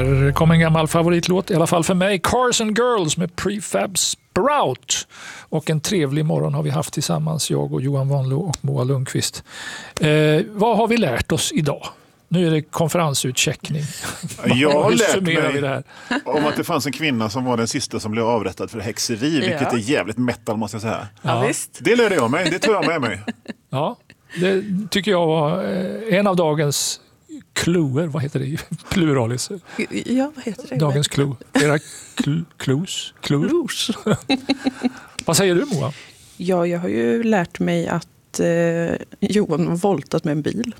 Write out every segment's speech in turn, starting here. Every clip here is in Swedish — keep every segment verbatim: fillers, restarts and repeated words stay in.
Här kommer en gammal favoritlåt, i alla fall för mig. Cars and Girls med Prefab Sprout. Och en trevlig morgon har vi haft tillsammans, jag och Johan Wanlo och Moa Lundqvist. Eh, vad har vi lärt oss idag? Nu är det konferensutcheckning. Jag har lärt mig det här? om att det fanns en kvinna som var den sista som blev avrättad för häxeri, vilket ja. är jävligt metal måste jag säga. Ja, visst. Det lärde jag mig, det tog jag med mig. Ja, det tycker jag var en av dagens cluer, vad heter det? Pluralis. Ja, vad heter det? Dagens clue. Era cl- clues? Clues. Vad säger du, Moa? Ja, jag har ju lärt mig att eh, Johan har voltat med en bil.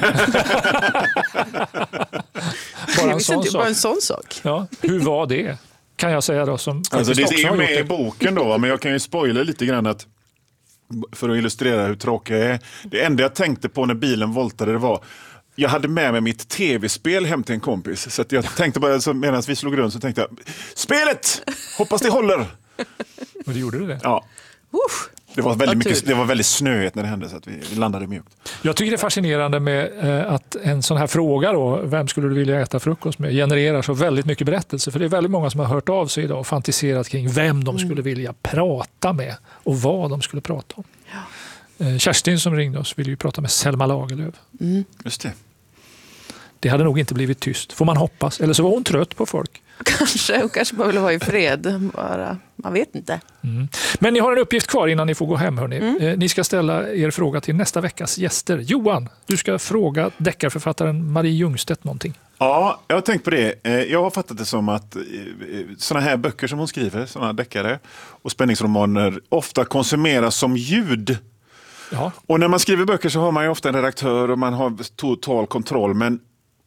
bara, en sån inte, sak. bara en sån sak. Ja, hur var det? Kan jag säga då som alltså, det är ju med det. i boken då, men jag kan ju spoila lite grann att för att illustrera hur tråkig jag är. Det enda jag tänkte på när bilen voltade det var jag hade med mig mitt tv-spel hem till en kompis. Så att jag tänkte bara, medan vi slog runt så tänkte jag, spelet! Hoppas det håller! Och det gjorde det det? Ja. Uff. Det var väldigt mycket, det var väldigt snöigt när det hände så att vi landade mjukt. Jag tycker det är fascinerande med eh, att en sån här fråga då, vem skulle du vilja äta frukost med, genererar så väldigt mycket berättelser. För det är väldigt många som har hört av sig idag och fantiserat kring vem de skulle vilja prata med och vad de skulle prata om. Ja. Eh, Kerstin som ringde oss ville ju prata med Selma Lagerlöf. Mm. Just det. Det hade nog inte blivit tyst, får man hoppas. Eller så var hon trött på folk. Kanske, och kanske bara vill vara i fred. Bara, man vet inte. Mm. Men ni har en uppgift kvar innan ni får gå hem. Hörni. Mm. Eh, ni ska ställa er fråga till nästa veckas gäster. Johan, du ska fråga deckarförfattaren Marie Ljungstedt någonting. Ja, jag har tänkt på det. Jag har fattat det som att såna här böcker som hon skriver, såna deckare och spänningsromaner, ofta konsumeras som ljud. Ja. Och när man skriver böcker så har man ju ofta en redaktör och man har total kontroll, men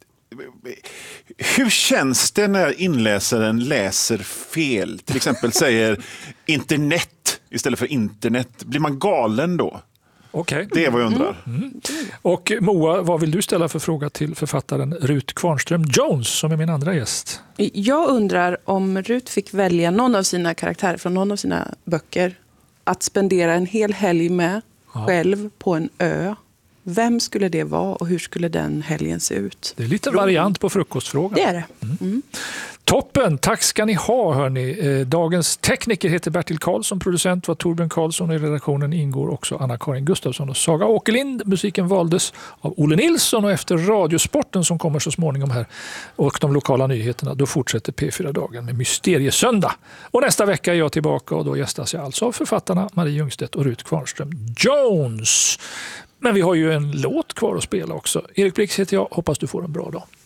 hur känns det när inläsaren läser fel? Till exempel säger internet istället för internet. Blir man galen då? Okay. Det är vad jag undrar. Mm. Mm. Och Moa, vad vill du ställa för fråga till författaren Ruth Kvarnström Jones som är min andra gäst? Jag undrar om Ruth fick välja någon av sina karaktärer från någon av sina böcker att spendera en hel helg med ja. själv på en ö. Vem skulle det vara och hur skulle den helgen se ut? Det är lite variant på frukostfrågan. Det är det. Mm. Mm. Toppen, tack ska ni ha hörni. Dagens tekniker heter Bertil Karlsson, producent var Torbjörn Karlsson och i redaktionen ingår också Anna-Karin Gustafsson och Saga Åkerlind. Musiken valdes av Olle Nilsson och efter Radiosporten som kommer så småningom här och de lokala nyheterna, då fortsätter P fyra-dagen med Mysteriesöndag. Och nästa vecka är jag tillbaka och då gästas jag alltså av författarna Marie Ljungstedt och Ruth Kvarnström Jones. Men vi har ju en låt kvar att spela också. Erik Blix heter jag, hoppas du får en bra dag.